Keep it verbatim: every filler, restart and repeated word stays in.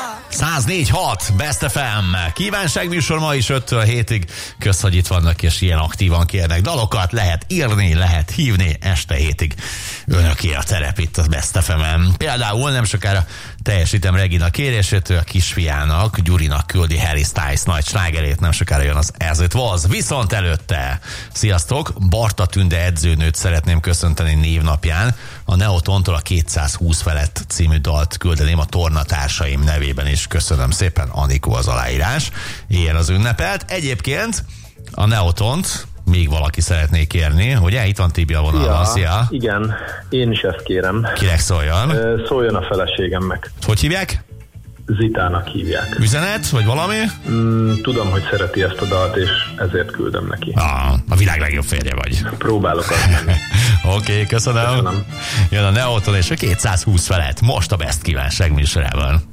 száz négy hat Best ef em. Kívánságműsor ma is öttől hétig. Kösz, hogy itt vannak, és ilyen aktívan kérnek dalokat. Lehet írni, lehet hívni. Este hétig önöké a terep itt a Best ef em-en. Például nem sokára teljesítem Regina kérésétől, a kisfiának, Gyurinak küldi Harry Styles nagy slágerét, nem sokára jön az As It Was. Viszont előtte, sziasztok, Barta Tünde edzőnőt szeretném köszönteni névnapján. A Neotontól a kétszázhúsz felett című dalt küldeném a tornatársaim nevében is. Köszönöm szépen, Anikó az aláírás. Ilyen az ünnepelt. Egyébként a Neotont még valaki szeretné kérni, ugye? Itt van Tibi a vonalban. Szia! Igen, én is ezt kérem. Kinek szóljon? Szóljon a feleségemnek. Hogy hívják? Zitának hívják. Üzenet, vagy valami? Mm, tudom, hogy szereti ezt a dalt, és ezért küldöm neki. Ah, a világ legjobb férje vagy. Próbálok azt menni. Oké, okay, köszönöm. köszönöm. Jön a Neoton és a kétszázhúsz felett most a Best kívánság műsorában.